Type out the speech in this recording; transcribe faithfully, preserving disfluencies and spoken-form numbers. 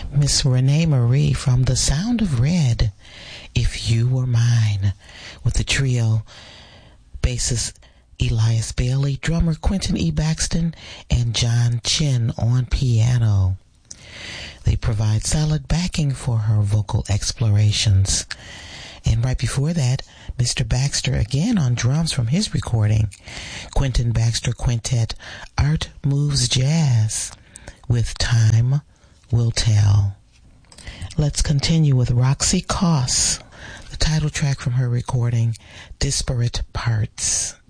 Miss Renee Marie from The Sound of Red, If You Were Mine, with the trio bassist Elias Bailey, drummer Quentin E. Baxton, and John Chin on piano. They provide solid backing for her vocal explorations. And right before that, Mister Baxter again on drums from his recording, Quentin Baxter Quintet, Art Moves Jazz, with Time Will Tell. Let's continue with Roxy Coss, the title track from her recording, Disparate Parts.